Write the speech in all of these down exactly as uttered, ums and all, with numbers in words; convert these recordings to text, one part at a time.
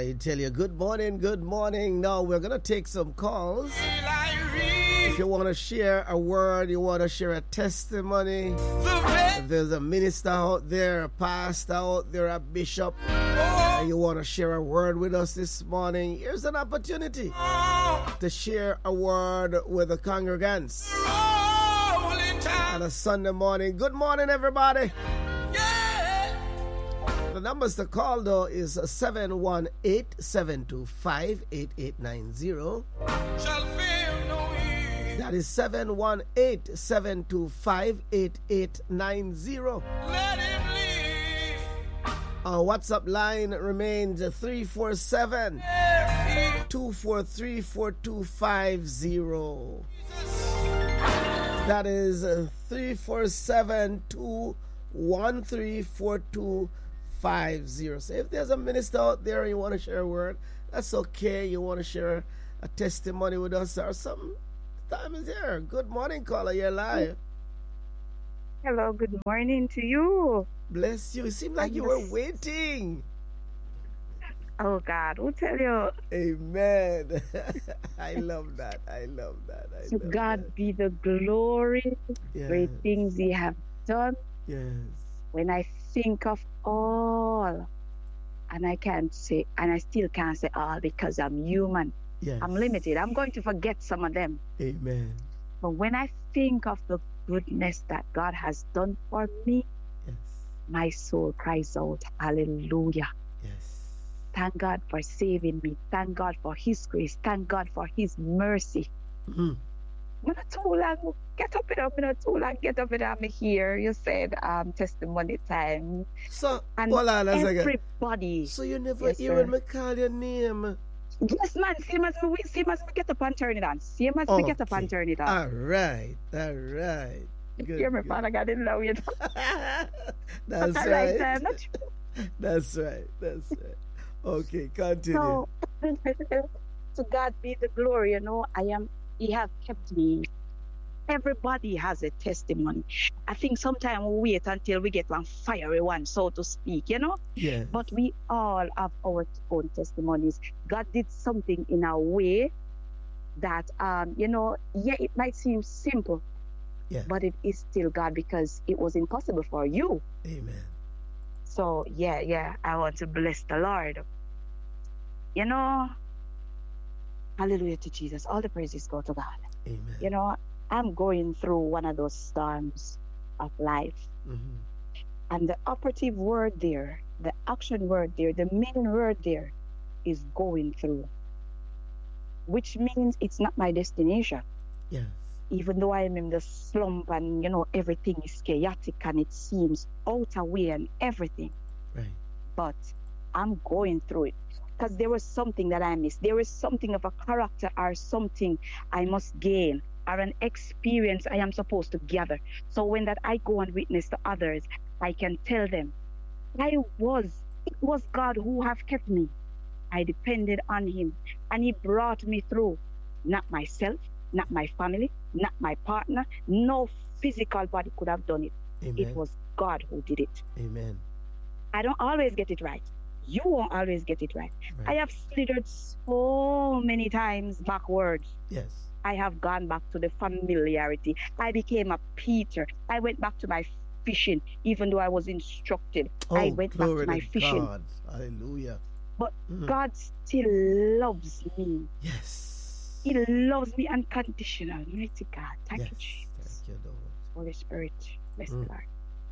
I tell you, good morning, good morning. Now we're going to take some calls. If you want to share a word, you want to share a testimony, if there's a minister out there, a pastor out there, a bishop, and you want to share a word with us this morning, here's an opportunity to share a word with the congregants on a Sunday morning. Good morning, everybody. The numbers to call, though, is seven one eight, seven two five, eight eight nine zero. That is seven one eight, seven two five, eight eight nine zero. Our WhatsApp line remains three four seven, two four three, four two five zero. That is three four seven, two one three, four two five zero. So if there's a minister out there and you want to share a word, that's okay. You want to share a testimony with us or something, time is here. Good morning, caller. You're live. Hello, good morning to you. Bless you. It seemed like you were waiting. Oh, God, who tell you? Amen. I love that. I love that. I to love God that. be the glory, Yes. great things He have done. Yes. When I think of all, and I can't say, and I still can't say all because I'm human. Yes. I'm limited. I'm going to forget some of them. Amen. But when I think of the goodness that God has done for me, Yes. my soul cries out, hallelujah. Yes. Thank God for saving me. Thank God for His grace. Thank God for His mercy. Mm-hmm. I'm not too long. Get up it up. I'm not too long. Get up it up. I'm here. You said um testimony time. So, And hold on a second. everybody. So you never Yes, hear sir. me call your name? Yes, man. Same as me. Same as me. Get up and turn it on. Same as me. Get up and turn it on. All right. All right. Good, Hear me, good. Father God, in love you. That's At the right. time, not true. That's right. That's right. Okay, continue. So, to God be the glory. You know, I am. He have kept me. Everybody has a testimony. I think sometimes we wait until we get one fiery one, so to speak, you know. Yeah. But we all have our own testimonies. God did something in a way that, um, you know, yeah, it might seem simple, Yeah. but it is still God because it was impossible for you. Amen. So, yeah, yeah, I want to bless the Lord. You know, hallelujah to Jesus. All the praises go to God. Amen. You know, I'm going through one of those storms of life. Mm-hmm. And the operative word there, the action word there, the main word there is going through, which means it's not my destination. Yes. Even though I am in the slump and, you know, everything is chaotic and it seems out of way and everything. Right. But I'm going through it because there was something that I missed. There is something of a character or something I must gain or an experience I am supposed to gather. So when that I go and witness to others, I can tell them, I was, it was God who have kept me. I depended on Him and He brought me through. Not myself, not my family, not my partner. No physical body could have done it. Amen. It was God who did it. Amen. I don't always get it right. You won't always get it right. Right. I have slithered so many times backwards. Yes. I have gone back to the familiarity. I became a Peter. I went back to my fishing, even though I was instructed. Oh, I went back to glory my to fishing. God. Hallelujah. But Mm. God still loves me. Yes. He loves me unconditional. Mighty God. Thank Yes. you, Jesus. Thank you, Lord. Holy Spirit. Bless Mm. the Lord.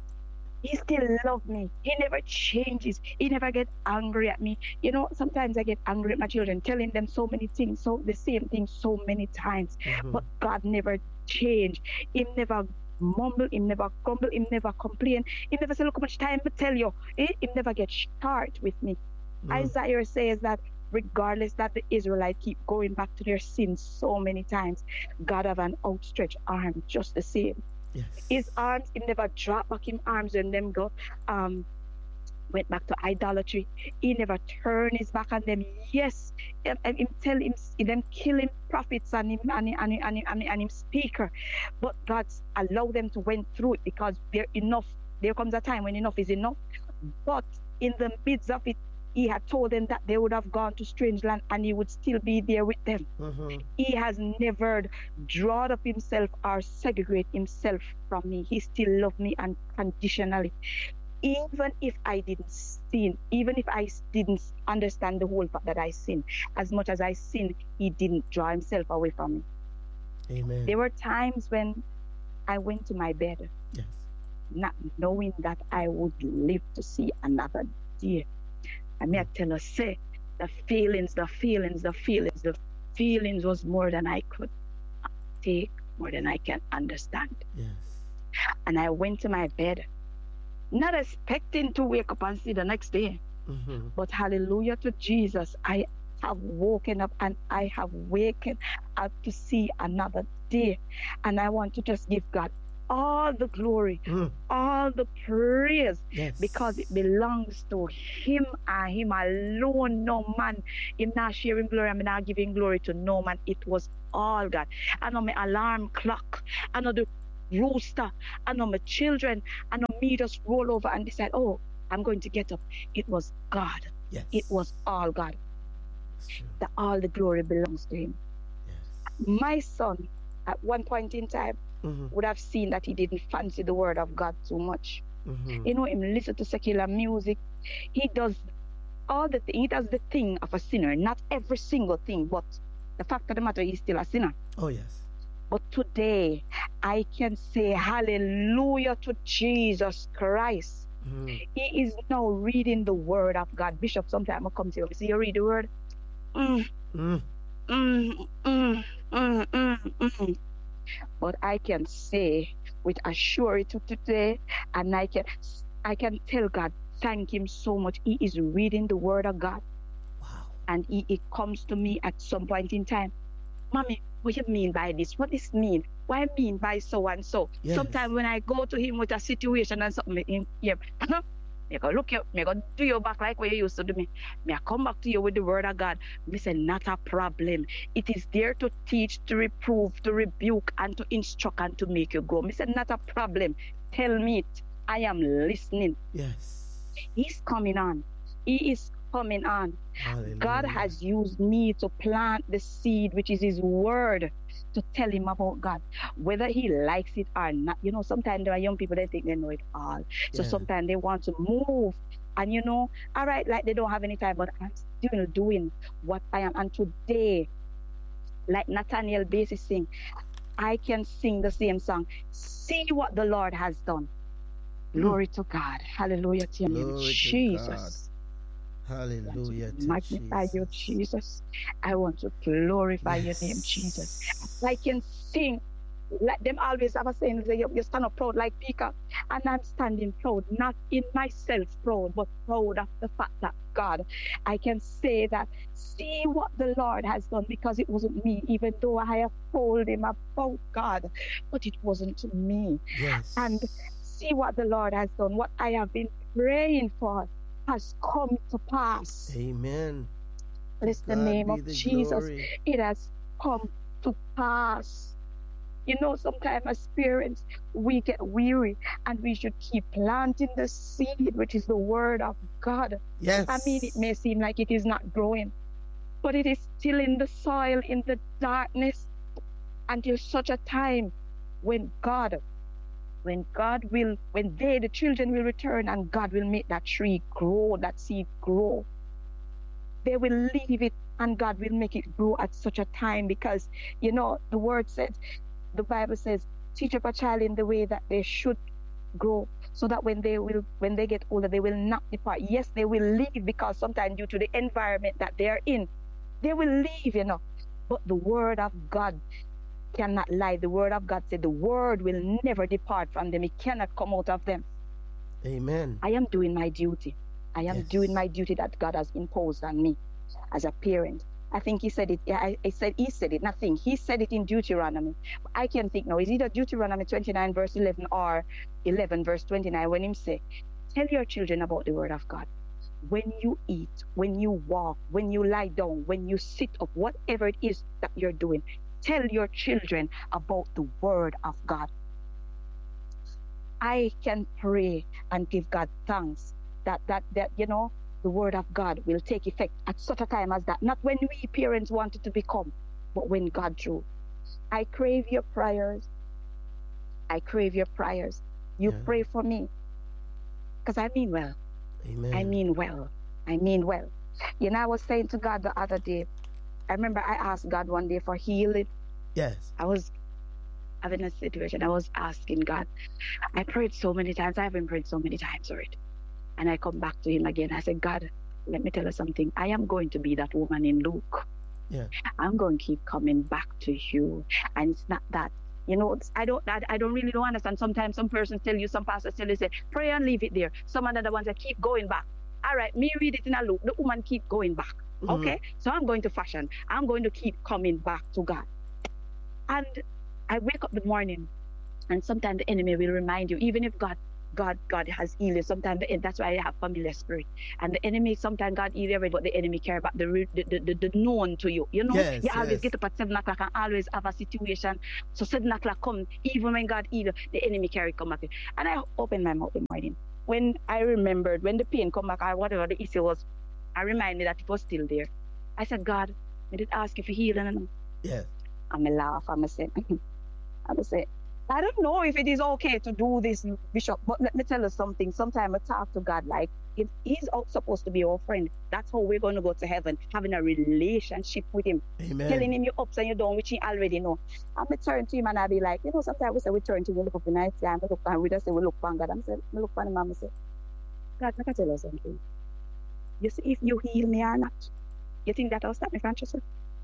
He still loves me. He never changes. He never get angry at me. You know, sometimes I get angry at my children, telling them so many things, so the same thing so many times. Mhm. But God never changed. He never mumble, he never grumble, he never complain. He never say, look how much time I tell you. He, he never get short with me. Mm. Isaiah says that regardless that the Israelites keep going back to their sins so many times, God have an outstretched arm just the same. Yes. His arms, he never dropped back his arms when them go um went back to idolatry. He never turned his back on them. Yes, and, and him tell him them killing prophets and him and, him- and, him- and, him- and, him- and him speaker. But God allowed them to went through it because there enough. There comes a time when enough is enough. But in the midst of it, he had told them that they would have gone to strange land and he would still be there with them. Mm-hmm. He has never drawn up himself or segregate himself from me. He still loved me unconditionally. Even if I didn't sin, even if I didn't understand the whole fact that I sinned, as much as I sinned, he didn't draw himself away from me. Amen. There were times when I went to my bed, yes. not knowing that I would live to see another day. I may mm. tell us, say, the feelings, the feelings, the feelings, the feelings was more than I could take, more than I can understand. Yes. And I went to my bed, not expecting to wake up and see the next day. Mm-hmm. But hallelujah to Jesus, I have woken up and I have wakened up to see another day. And I want to just give God all the glory, mm. all the praise, yes. because it belongs to him and him alone. No man, him not sharing glory, I'm not giving glory to no man. It was all God. I know my alarm clock, I know the rooster, I know my children, I know me just roll over and decide, oh, I'm going to get up. It was God. Yes. It was all God. That all the glory belongs to him. Yes. My son, at one point in time, mm-hmm. would have seen that he didn't fancy the word of God too much. Mm-hmm. You know him listen to secular music. He does all the th- he does the thing of a sinner. Not every single thing, but the fact of the matter, he's still a sinner. Oh yes. But today, I can say hallelujah to Jesus Christ. Mm-hmm. He is now reading the word of God. Bishop, sometimes I come to you, see you read the word. Mm. Mm. Mm, mm, mm, mm, mm. But I can say with assurity today, and I can I can tell God, thank him so much. He is reading the word of God. Wow. And he, it comes to me at some point in time. Mommy, what you mean by this? What this mean? What I mean by so and so? Yes. Sometimes when I go to him with a situation and something in here, me go look you, me go do your back like what you used to do me. Me I come back to you with the word of God. Me say not a problem. It is there to teach, to reprove, to rebuke, and to instruct and to make you grow. Me say not a problem. Tell me it. I am listening. Yes. He's coming on. He is coming on. Hallelujah. God has used me to plant the seed, which is his word, to tell him about God, whether he likes it or not. You know, sometimes there are young people that think they know it all. So yeah. sometimes they want to move. And you know, all right, like they don't have any time, but I'm still doing what I am. And today, like Nathaniel Bassey sing, I can sing the same song. See what the Lord has done. Glory mm. to God. Hallelujah to your name, Jesus. Hallelujah to magnify Jesus. you, Jesus. I want to glorify yes. your name, Jesus. I can sing. Like them always have a saying, you, you stand up proud like Peacock. And I'm standing proud, not in myself proud, but proud of the fact that God, I can say that, see what the Lord has done, because it wasn't me, even though I have told him about God, but it wasn't me. Yes. And see what the Lord has done, what I have been praying for has come to pass. Amen. Bless the name of Jesus. Glory. It has come to pass. You know, sometimes as parents, we get weary and we should keep planting the seed, which is the word of God. Yes. I mean, it may seem like it is not growing, but it is still in the soil, in the darkness, until such a time when God When God will, when they, the children will return and God will make that tree grow, that seed grow. They will leave it and God will make it grow at such a time, because, you know, the word says, the Bible says, teach up a child in the way that they should grow, so that when they will, when they get older, they will not depart. Yes, they will leave, because sometimes due to the environment that they are in, they will leave, you know. But the word of God cannot lie. The word of God said the word will never depart from them. It cannot come out of them. Amen. I am doing my duty. I am yes. doing my duty that God has imposed on me as a parent. I think he said it. I, I said he said it. Nothing. He said it in Deuteronomy. I can't think now. Is either Deuteronomy twenty-nine verse eleven or eleven verse twenty-nine, when him say, tell your children about the word of God. When you eat, when you walk, when you lie down, when you sit up, whatever it is that you're doing, tell your children about the word of God. I can pray and give God thanks that, that, that, you know, the word of God will take effect at such a time as that. Not when we parents want it to become, but when God drew. I crave your prayers. I crave your prayers. You yeah. pray for me. Because I mean well. Amen. I mean well. I mean well. You know, I was saying to God the other day, I remember I asked God one day for healing. Yes. I was having a situation. I was asking God. I prayed so many times. I haven't prayed so many times for it. And I come back to him again. I said, God, let me tell you something. I am going to be that woman in Luke. Yeah. I'm going to keep coming back to you. And it's not that, you know, I don't I, I don't really don't understand. Sometimes some persons tell you, some pastors tell you, say, pray and leave it there. Some other ones that keep going back. All right, me read it in a Luke. The woman keep going back. Mm-hmm. Okay? So I'm going to fashion. I'm going to keep coming back to God. And I wake up in the morning, and sometimes the enemy will remind you, even if God God, God has healed you. Sometimes the, that's why I have familiar spirit. And the enemy, sometimes God heals everybody, but the enemy care about the the, the, the, the known to you. You know, yes, you always yes. get up at seven o'clock and always have a situation. So seven o'clock come, even when God heals, the enemy carry come at you. And I opened my mouth in the morning. When I remembered, when the pain come back or whatever the issue was, I reminded that it was still there. I said, God, I did ask you for healing. Yes. And I laugh and I said, I say, I don't know if it is okay to do this, Bishop, but let me tell you something. Sometimes I talk to God like if he's supposed to be our friend. That's how we're going to go to heaven, having a relationship with him. Amen. Telling him your ups and your downs, which he already know. And I turn to him and I be like, you know, sometimes we say we turn to him, we look up in the night time, we look and we just say we look for God. I'm saying, we look for him and I say, God, I can tell you something. You see, if you heal me or not, you think that will stop me from trusting?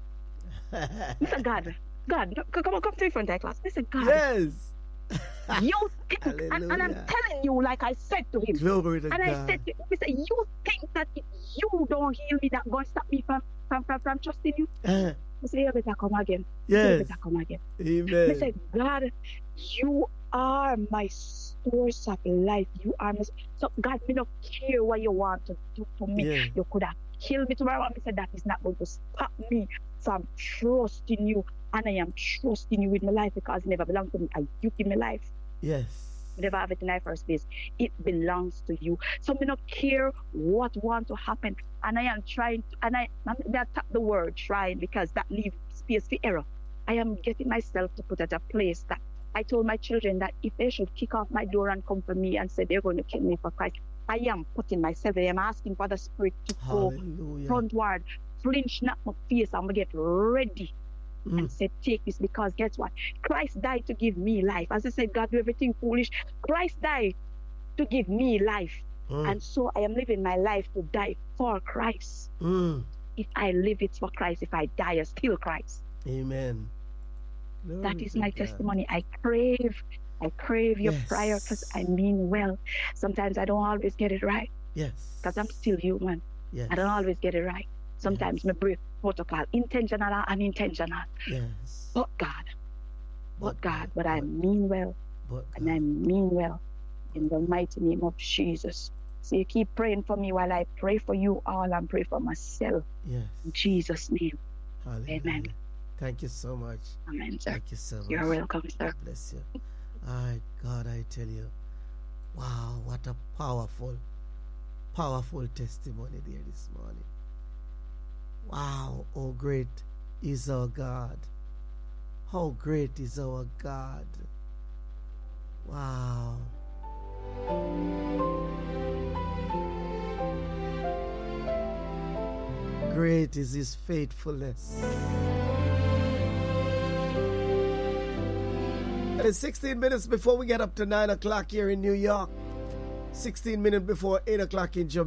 Mister God. God, come on, come to me front of class. I said, God, yes. you think, and, and I'm telling you, like I said to him, Glory to and God. I said to him, I said, you think that if you don't heal me, that God stop me from from, from, from trusting you? Uh, I said, you better come again. yes. You better come again. Amen. I said, God, you are my source of life. You are my, so God, me don't care what you want to do to me. Yeah. You could have killed me tomorrow. I said, that is not going to stop me from trusting you. And I am trusting you with my life because it never belongs to me. I you give me life. Yes. Never have it in my first place. It belongs to you. So I don't care what want to happen. And I am trying to, and I that the word trying because that leaves space for error. I am getting myself to put at a place that I told my children that if they should kick off my door and come for me and say they're going to kill me for Christ, I am putting myself there. I'm asking for the Spirit to Hallelujah. go frontward, flinch not my face, and we get ready. Mm. And said, take this because guess what? Christ died to give me life. As I said, God do everything foolish. Christ died to give me life. Mm. And so I am living my life to die for Christ. Mm. If I live, it's for Christ. If I die, it's still Christ. Amen. Glory that is my God. testimony. I crave, I crave your yes. prayer because I mean well. Sometimes I don't always get it right. Yes. Because I'm still human. Yes. I don't always get it right. Sometimes yes. my break protocol, intentional and unintentional. Yes. But God, but, but God, God, but, but I mean well, but and I mean well, in the mighty name of Jesus. So you keep praying for me while I pray for you all and pray for myself. Yes. In Jesus' name. Hallelujah. Amen. Thank you so much. Amen, sir. Thank you so much. You're welcome, sir. God bless you. All God, I tell you, wow, what a powerful, powerful testimony there this morning. Wow, how great is our God. How great is our God. Wow. Great is his faithfulness. It is sixteen minutes before we get up to nine o'clock here in New York. sixteen minutes before eight o'clock in Jamaica.